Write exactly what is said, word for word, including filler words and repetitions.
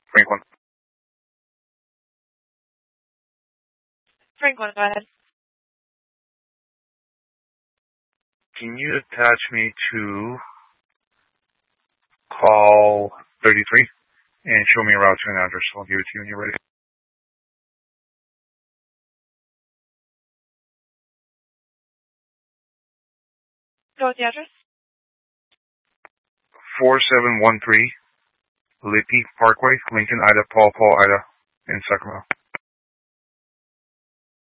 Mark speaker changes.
Speaker 1: Franklin.
Speaker 2: Franklin, go ahead.
Speaker 1: Can you attach me to call thirty-three and show me a route to an address? I'll give it to you when you're ready.
Speaker 2: Go with the address.
Speaker 1: four seven one three Lippy Parkway, Lincoln, Ida, Paul, Paul, Ida, in Sacramento.